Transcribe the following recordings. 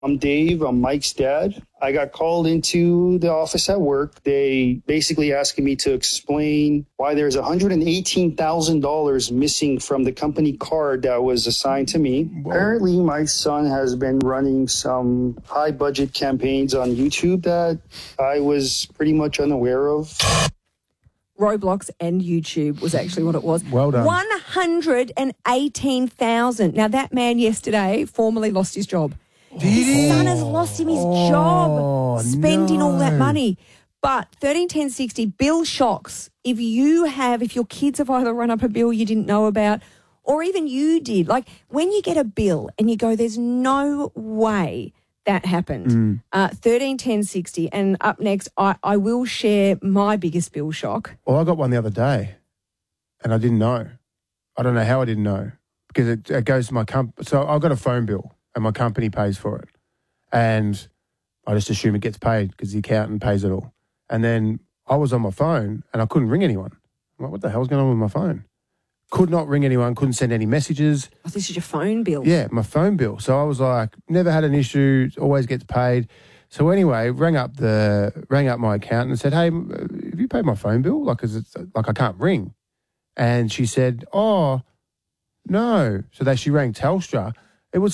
I'm Dave. I'm Mike's dad. I got called into the office at work. They basically asking me to explain why there's $118,000 missing from the company card that was assigned to me. Whoa. Apparently, my son has been running some high-budget campaigns on YouTube that I was pretty much unaware of. Roblox and YouTube was actually what it was. Well done. 118,000. Now, that man yesterday formally lost his job. Did he? His son has lost him his job spending all that money. But 131060 bill shocks. If your kids have either run up a bill you didn't know about, or even you did, like when you get a bill and you go, there's no way that happened. 131060. And up next, I will share my biggest bill shock. Well, I got one the other day and I didn't know. I don't know how I didn't know because it goes to my company. So I got a phone bill and my company pays for it. And I just assume it gets paid because the accountant pays it all. And then I was on my phone and I couldn't ring anyone. I'm like, what the hell's going on with my phone? Could not ring anyone, couldn't send any messages. Oh, this is your phone bill? Yeah, my phone bill. So I was like, never had an issue, always gets paid. So anyway, rang up my accountant and said, hey, have you paid my phone bill? Like, I can't ring. And she said, oh, no. So she rang Telstra. It was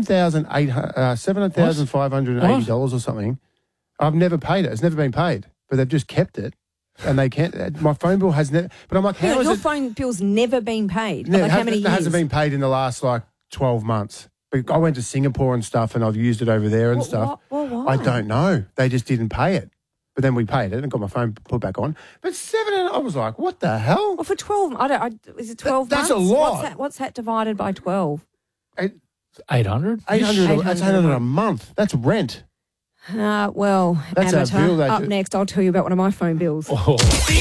$7,580 or something. I've never paid it. It's never been paid, but they've just kept it. And they can't. My phone bill has never. But I'm like, how is your it? phone bill's never been paid. Yeah, like how many years? It hasn't been paid in the last 12 months. But I went to Singapore and stuff, and I've used it over there and stuff. Why? I don't know. They just didn't pay it. But then we paid it and got my phone put back on. But I was like, what the hell? Well, for 12, is it 12 months? That's a lot. What's that divided by 12? 800? 800. That's 800 a month. That's rent. Well, that's amateur. Bill Up next, I'll tell you about one of my phone bills. Beefy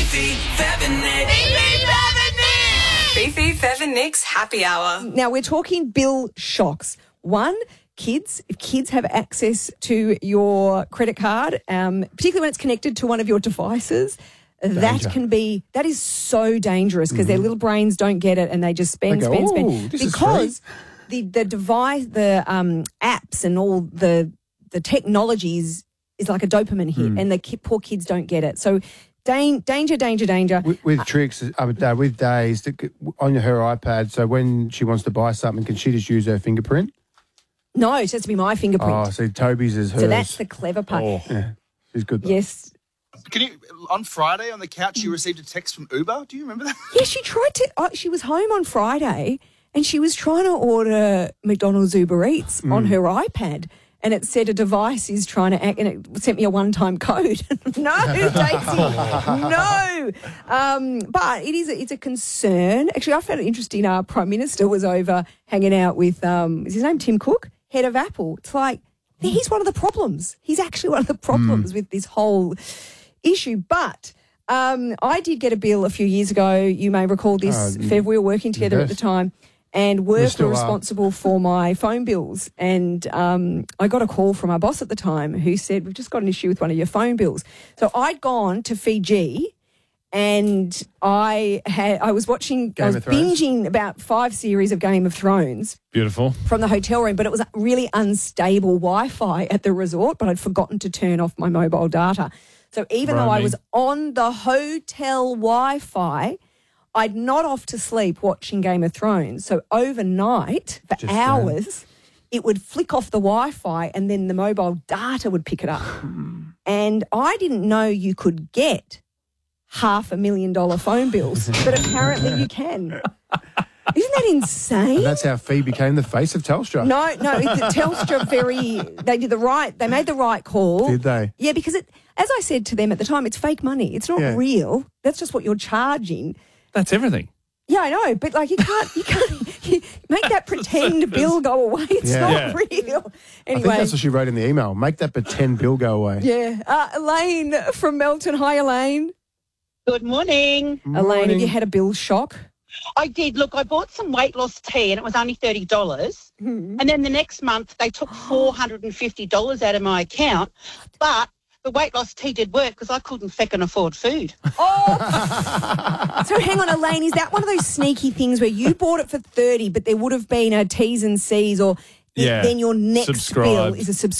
Fev Nick's Happy Hour. Now, we're talking bill shocks. One, if kids have access to your credit card, particularly when it's connected to one of your devices, that is so dangerous because their little brains don't get it and they just spend. Because the device, the apps and all the technologies is like a dopamine hit and the poor kids don't get it. So danger. With tricks, with Days, on her iPad, so when she wants to buy something, can she just use her fingerprint? No, it has to be my fingerprint. Oh, so Toby's is hers. So that's the clever part. Oh. Yeah, she's good though. Yes. On Friday on the couch, you received a text from Uber. Do you remember that? Yeah, she tried to. She was home on Friday and she was trying to order McDonald's Uber Eats on her iPad. And it said a device is trying to act, and it sent me a one-time code. No, Daisy, no. But it's a concern. Actually, I found it interesting. Our Prime Minister was over hanging out with, is his name Tim Cook, head of Apple. It's like, he's one of the problems. He's actually one of the problems with this whole issue. But I did get a bill a few years ago. You may recall this, Fev. We were working together at the time. And were responsible for my phone bills. And I got a call from our boss at the time who said, we've just got an issue with one of your phone bills. So I'd gone to Fiji and I was binging about 5 series of Game of Thrones. Beautiful. From the hotel room, but it was really unstable Wi-Fi at the resort, but I'd forgotten to turn off my mobile data. So even though I was on the hotel Wi-Fi, I'd nod off to sleep watching Game of Thrones. So overnight, for hours, it would flick off the Wi-Fi and then the mobile data would pick it up. And I didn't know you could get $500,000 phone bills, but apparently you can. Isn't that insane? And that's how Fee became the face of Telstra. No, Telstra they made the right call. Did they? Yeah, because as I said to them at the time, it's fake money. It's not real. That's just what you're charging. That's everything. Yeah, I know, but like you can't make that pretend bill go away. It's not real. Anyway, I think that's what she wrote in the email. Make that pretend bill go away. Yeah. Elaine from Melton. Hi, Elaine. Good morning. Elaine, have you had a bill shock? I did. Look, I bought some weight loss tea and it was only $30. And then the next month they took $450 out of my account, but the weight loss tea did work because I couldn't feckin' afford food. Oh! So hang on, Elaine, is that one of those sneaky things where you bought it for $30 but there would have been a T's and C's or Yeah. then your next bill Subscribed. is a